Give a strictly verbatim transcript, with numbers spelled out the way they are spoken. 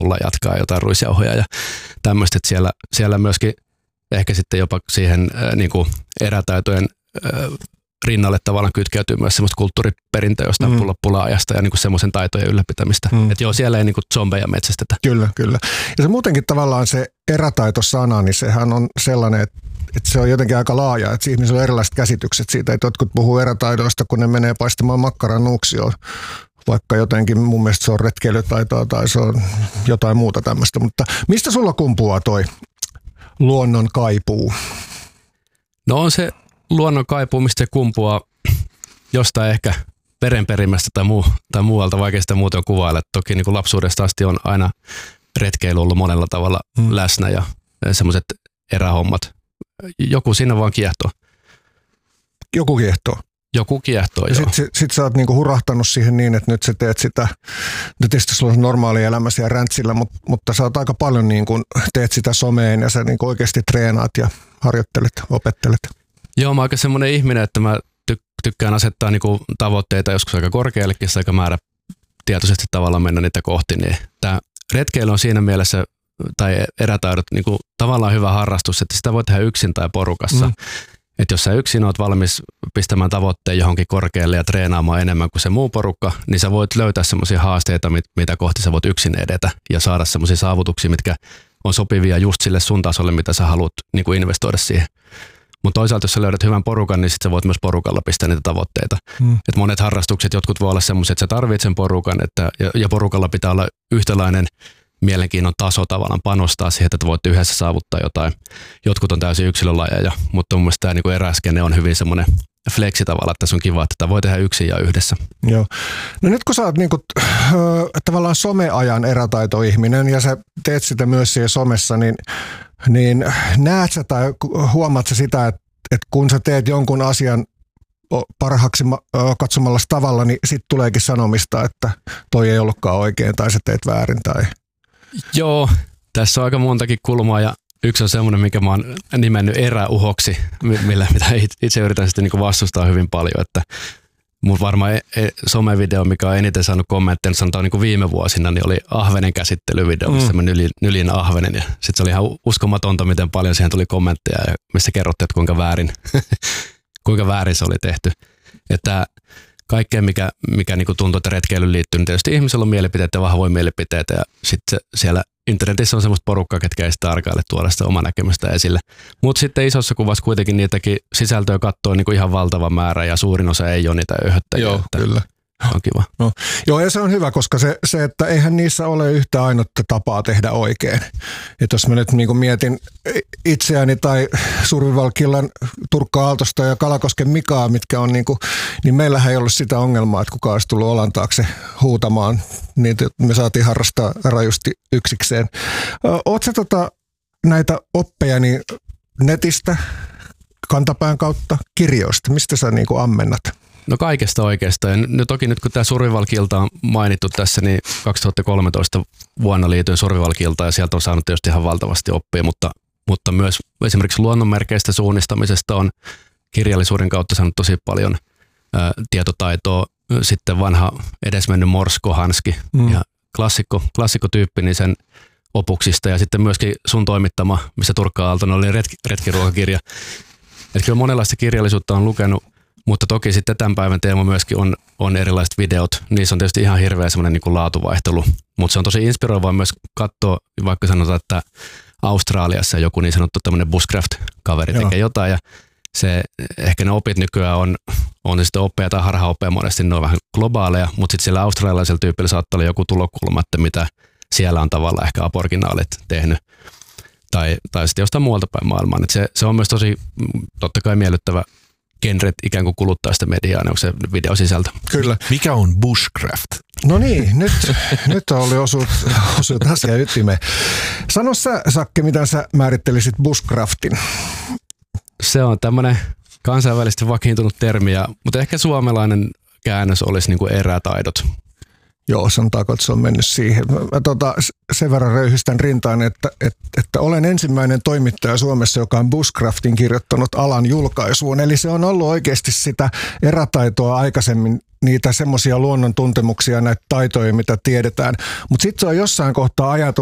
mulla jatkaa jotain ruisjauhoja ja tämmöistä, että siellä, siellä myöskin ehkä sitten jopa siihen ää, niin kuin erätaitojen ää, rinnalle tavallaan kytkeytyy myös semmoista kulttuuriperintöä jostain mm. pula-ajasta ja niin kuin semmoisen taitojen ylläpitämistä. Mm. Että joo, siellä ei niin kuin zombeja metsästetä. Kyllä, kyllä. Ja se muutenkin tavallaan se erätaitosana, niin sehän on sellainen, että että se on jotenkin aika laaja, että ihmisillä on erilaiset käsitykset siitä, että jotkut puhuu erätaidoista, kun ne menee paistamaan makkaran nuuksioon, vaikka jotenkin mun mielestä se on retkeilytaitoa tai se on jotain muuta tämmöistä, mutta mistä sulla kumpuaa toi luonnon kaipuu? No on se luonnon kaipuu, mistä se kumpuaa jostain ehkä verenperimästä tai, muu, tai muualta, vaikea sitä muuten kuvailla. Toki niin kuin lapsuudesta asti on aina retkeily ollut monella tavalla hmm. läsnä ja semmoiset erähommat. Joku siinä vaan kiehtoo. Joku kiehtoo? Joku kiehtoo, ja joo. Sitten sit sä oot niinku hurahtanut siihen niin, että nyt sä teet sitä, no tietysti sulla on normaali elämä siellä räntsillä, mutta, mutta sä oot aika paljon niinku, teet sitä someen ja sä niinku oikeasti treenaat ja harjoittelet, opettelet. Joo, mä oon aika semmoinen ihminen, että mä ty- tykkään asettaa niinku tavoitteita joskus aika korkeallekin, aika määrä tietoisesti tavallaan mennä niitä kohti. Niin tää retkeily on siinä mielessä tai erätaidot niin kuin tavallaan hyvä harrastus, että sitä voi tehdä yksin tai porukassa. Mm. Että jos sä yksin oot valmis pistämään tavoitteen johonkin korkealle ja treenaamaan enemmän kuin se muu porukka, niin sä voit löytää semmoisia haasteita, mit, mitä kohti sä voit yksin edetä ja saada semmoisia saavutuksia, mitkä on sopivia just sille sun tasolle, mitä sä haluat niin kuin investoida siihen. Mutta toisaalta, jos sä löydät hyvän porukan, niin sit sä voit myös porukalla pistää niitä tavoitteita. Mm. Et monet harrastukset, jotkut voi olla semmoisia, että sä tarvitset sen porukan, että, ja, ja porukalla pitää olla yhtäläinen mielenkiinnon taso tavallaan panostaa siihen, että voitte yhdessä saavuttaa jotain. Jotkut on täysin yksilölajeja, mutta mun mielestä tämä niinku eräskenne on hyvin semmoinen fleksi tavalla, että se on kiva, että tätä voi tehdä yksin ja yhdessä. Joo. No nyt kun sä oot niinku, äh, tavallaan someajan erätaitoihminen ja sä teet sitä myös siellä somessa, niin, niin näet sä tai huomaat sä sitä, että, että kun sä teet jonkun asian parhaaksi katsomalla tavalla, niin sitten tuleekin sanomista, että toi ei ollutkaan oikein tai sä teet väärin tai... Joo, tässä on aika montakin kulmaa ja yksi on semmoinen, mikä mä oon nimennyt eräuhoksi, millä mitä itse yritän sitten niin vastustaa hyvin paljon, että mun varmaan e- e- somevideo, mikä on eniten saanut kommentteja, sanotaan niin kuin viime vuosina, niin oli ahvenen käsittelyvideo, missä mm. mä nylin, nylin ahvenen ja sitten se oli ihan uskomatonta, miten paljon siihen tuli kommentteja ja missä kerrottiin, että kuinka väärin, kuinka väärin se oli tehty. Että kaikkea, mikä, mikä niinku tuntuu, että retkeilyyn liittyy, niin tietysti ihmisellä on mielipiteitä ja vahvoja mielipiteitä ja sitten siellä internetissä on semmoista porukkaa, ketkä ei sitä arkaille tuoda sitä omaa näkemystä esille. Mutta sitten isossa kuvassa kuitenkin niitäkin sisältöä katsoo niinku ihan valtava määrä ja suurin osa ei ole niitä öhöttäjiä. Joo, kyllä. On kiva. No, joo, ja se on hyvä, koska se, se, että eihän niissä ole yhtä ainutta tapaa tehdä oikein. Että jos mä nyt niin kuin mietin itseäni tai Survival Killan Turkka Aaltosta ja Kalakosken Mikaa, mitkä on niin kuin, niin meillähän ei ollut sitä ongelmaa, että kukaan olisi tullut olan taakse huutamaan, niin me saatiin harrastaa rajusti yksikseen. Ootko sä tota, näitä oppeja niin netistä, kantapään kautta, kirjoista? Mistä sä niin kuin ammennat? No kaikesta oikeastaan. Ja nyt, toki nyt kun tämä Survival Kilta on mainittu tässä, niin kaksituhattakolmetoista vuonna liityin Survival Kiltaan ja sieltä on saanut tietysti ihan valtavasti oppia, mutta, mutta myös esimerkiksi luonnonmerkeistä suunnistamisesta on kirjallisuuden kautta saanut tosi paljon ää, tietotaitoa. Sitten vanha edesmennyt Morsko Hanski mm. ja klassikko, klassikkotyyppi, niin sen opuksista ja sitten myöskin sun toimittama, missä Turkka Aaltonen oli retki, retkiruokakirja. Että kyllä monenlaista kirjallisuutta on lukenut. Mutta toki sitten tämän päivän teema myöskin on, on erilaiset videot. Niissä on tietysti ihan hirveä semmoinen niin kuin laatuvaihtelu. Mutta se on tosi inspiroivaa myös katsoa, vaikka sanotaan, että Australiassa joku niin sanottu tämmöinen bushcraft-kaveri tekee jotain. Ja se, ehkä ne opit nykyään on, on sitten oppeja tai harhaoppeja monesti, ne on vähän globaaleja. Mutta sitten siellä australialaisella tyypillä saattaa olla joku tulokulma, että mitä siellä on tavallaan ehkä aborginaalit tehnyt. Tai, tai sitten jostain muualta päin maailmaa. Se, se on myös tosi totta kai miellyttävä genret ikään kuin kuluttaa sitä mediaa, onko se videosisältö. Kyllä. Mikä on bushcraft? No niin, nyt, nyt oli osuut, osuut asian ytimeen. Sano sä, Sakke, mitä sä määrittelisit bushcraftin? Se on tämmöinen kansainvälisesti vakiintunut termi, mutta ehkä suomalainen käännös olisi niin kuin erätaidot. Joo, sanotaanko, että se on mennyt siihen. Mä tota, sen verran röyhistän rintaan, että, että, että olen ensimmäinen toimittaja Suomessa, joka on bushcraftin kirjoittanut alan julkaisuun. Eli se on ollut oikeasti sitä erätaitoa aikaisemmin niitä semmoisia luonnon tuntemuksia, näitä taitoja, mitä tiedetään. Mutta sitten se on jossain kohtaa ajatus,